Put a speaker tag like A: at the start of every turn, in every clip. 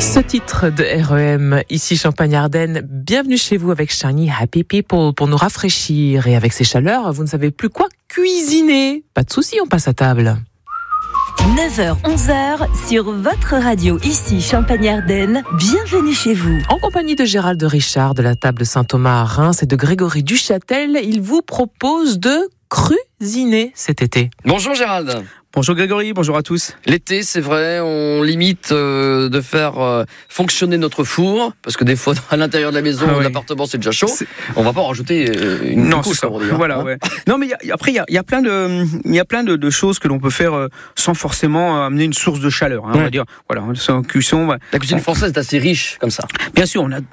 A: Ce titre de REM, ici Champagne-Ardenne, bienvenue chez vous avec Shiny Happy People pour nous rafraîchir. Et avec ces chaleurs, vous ne savez plus quoi cuisiner. Pas de souci, on passe à table.
B: 9h, 11h, sur votre radio, ici Champagne-Ardenne, bienvenue chez vous.
A: En compagnie de Gérald Richard de la table Saint-Thomas à Reims et de Grégory Duchâtel, il vous propose de cuisiner cet été.
C: Bonjour Gérald.
D: Bonjour Grégory, bonjour à tous.
C: L'été, c'est vrai, on limite de faire fonctionner notre four, parce que des fois, à l'intérieur de la maison, l'appartement, c'est déjà chaud. On va pas en rajouter une couche,
D: ça.
C: Dire,
D: voilà,
C: hein.
D: ouais. Non, mais après, il y a plein de choses que l'on peut faire sans forcément amener une source de chaleur. Hein, on va dire, voilà, sans cuisson.
C: La cuisine française est assez riche comme ça.
D: Bien sûr, on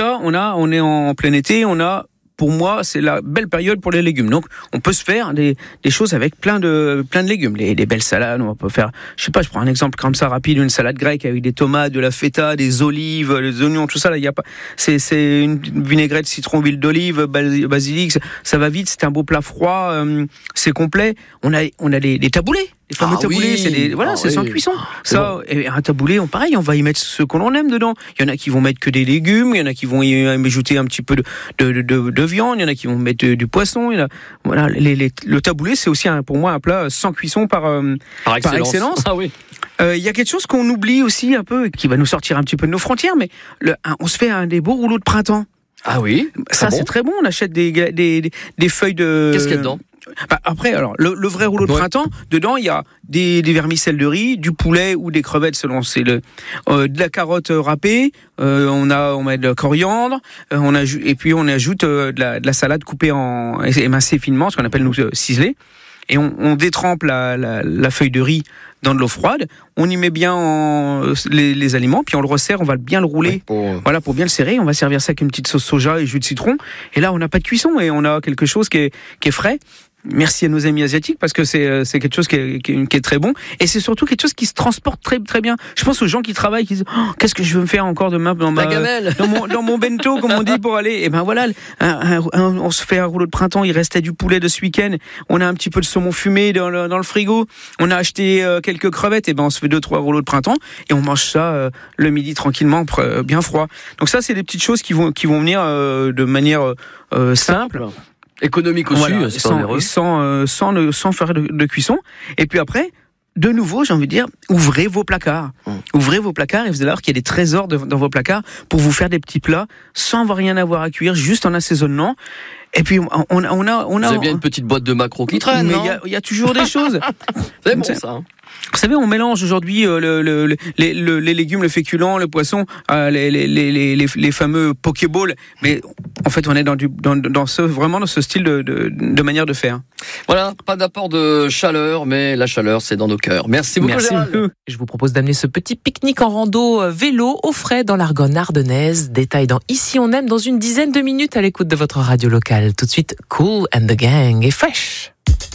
D: est en plein été, pour moi, c'est la belle période pour les légumes. Donc, on peut se faire des choses avec plein de légumes. Les belles salades, on peut faire, je prends un exemple comme ça rapide, une salade grecque avec des tomates, de la feta, des olives, des oignons, tout ça. Là, il y a pas, c'est une vinaigrette, citron, huile d'olive, basilic. Ça va vite. C'est un beau plat froid. C'est complet. On a les taboulés. Les fameux taboulés, c'est sans cuisson. Ça, bon. Et un taboulé, on va y mettre ce qu'on en aime dedans. Il y en a qui vont mettre que des légumes, il y en a qui vont y ajouter un petit peu de viande, il y en a qui vont mettre du poisson. Voilà, le taboulé, c'est aussi pour moi un plat sans cuisson par excellence.
C: Ah oui.
D: Il y a quelque chose qu'on oublie aussi un peu, qui va nous sortir un petit peu de nos frontières, mais on se fait des beaux rouleaux de printemps.
C: Ah oui.
D: Ça, c'est très bon. On achète des feuilles de.
C: Qu'est-ce qu'il y a dedans?
D: Après, alors le vrai rouleau de printemps, dedans il y a des vermicelles de riz, du poulet ou des crevettes selon de la carotte râpée, on met de la coriandre, et puis on ajoute de la salade coupée émincée finement, ce qu'on appelle nous ciselée, et on détrempe la feuille de riz dans de l'eau froide, on y met bien les aliments, puis on le resserre, on va bien le rouler, pour bien le serrer, on va servir ça avec une petite sauce soja et jus de citron, et là on n'a pas de cuisson, et on a quelque chose qui est frais. Merci à nos amis asiatiques parce que c'est quelque chose qui est très bon, et c'est surtout quelque chose qui se transporte très très bien. Je pense aux gens qui travaillent, qui disent qu'est-ce que je veux me faire encore demain dans mon bento comme on dit pour aller. Et ben voilà, on se fait un rouleau de printemps. Il restait du poulet de ce week-end. On a un petit peu de saumon fumé dans le frigo. On a acheté quelques crevettes. Et ben on se fait 2-3 rouleaux de printemps et on mange ça le midi tranquillement, bien froid. Donc ça, c'est des petites choses qui vont venir de manière simple.
C: Économique aussi,
D: sans faire de cuisson. Et puis après, de nouveau, j'ai envie de dire, ouvrez vos placards. Ouvrez vos placards et vous allez voir qu'il y a des trésors dans vos placards pour vous faire des petits plats sans rien avoir à cuire, juste en assaisonnement. Et puis on a. Vous
C: avez bien une petite boîte de maquereaux qui traîne,
D: mais
C: non ?
D: il y a toujours des choses.
C: C'est bon ça. Hein.
D: Vous savez, on mélange aujourd'hui les légumes, le féculent, le poisson, les fameux pokéballs. Mais en fait, on est vraiment dans ce style de manière de faire.
C: Voilà, pas d'apport de chaleur, mais la chaleur, c'est dans nos cœurs. Merci beaucoup, Gérald.
A: Je vous propose d'amener ce petit pique-nique en rando vélo au frais dans l'Argonne ardennaise. Détail dans Ici on aime dans une dizaine de minutes à l'écoute de votre radio locale. Tout de suite, Kool and the Gang et Fresh.